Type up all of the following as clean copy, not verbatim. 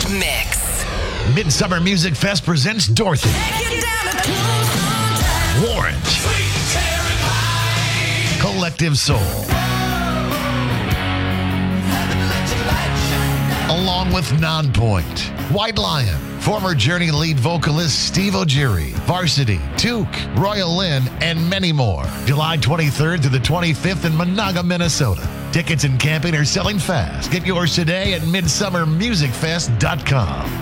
Mix. Midsummer Music Fest presents Dorothy, Warrant, Collective Soul, along with Nonpoint, White Lion, former Journey lead vocalist Steve O'Geary, Varsity, Took, Royal Lynn, and many more. July 23rd through the 25th in Monaga, Minnesota. Tickets and camping are selling fast. Get yours today at midsummermusicfest.com.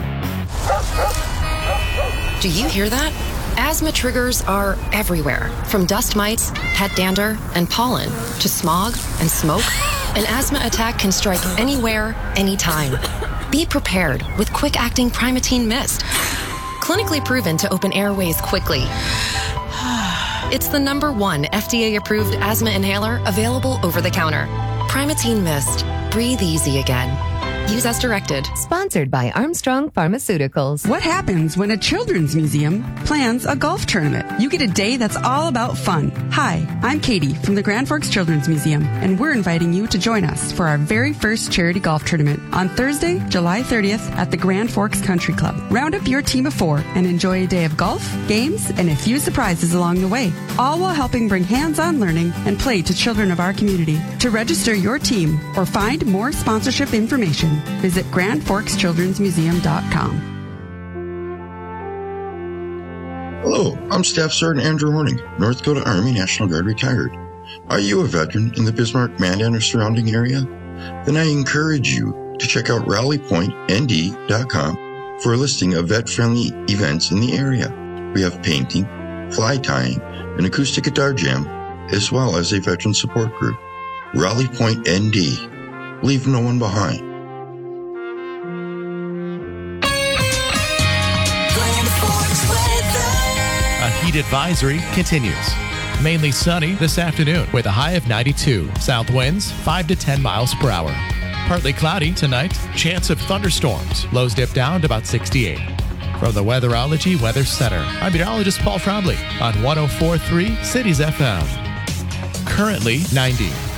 Do you hear that? Asthma triggers are everywhere, from dust mites, pet dander, and pollen, to smog and smoke. An asthma attack can strike anywhere, anytime. Be prepared with quick-acting Primatene Mist. Clinically proven to open airways quickly. It's the #1 FDA-approved asthma inhaler available over the counter. Primatene Mist. Breathe easy again. Use as directed. Sponsored by Armstrong Pharmaceuticals. What happens when a children's museum plans a golf tournament? You get a day that's all about fun. Hi, I'm Katie from the Grand Forks Children's Museum, and we're inviting you to join us for our very first charity golf tournament on Thursday, July 30th at the Grand Forks Country Club. Round up your team of 4 and enjoy a day of golf, games, and a few surprises along the way, all while helping bring hands-on learning and play to children of our community. To register your team or find more sponsorship information, visit GrandForksChildren'sMuseum.com. Hello, I'm Staff Sergeant Andrew Horning, North Dakota Army National Guard retired. Are you a veteran in the Bismarck, Mandan, or surrounding area? Then I encourage you to check out RallyPointND.com for a listing of vet-friendly events in the area. We have painting, fly tying, an acoustic guitar jam, as well as a veteran support group. Rally Point ND. Leave no one behind. A heat advisory continues. Mainly sunny this afternoon with a high of 92. South winds 5 to 10 miles per hour. Partly cloudy tonight. Chance of thunderstorms. Lows dip down to about 68. From the Weatherology Weather Center, I'm meteorologist Paul Trombley on 104.3 Cities FM. Currently 90.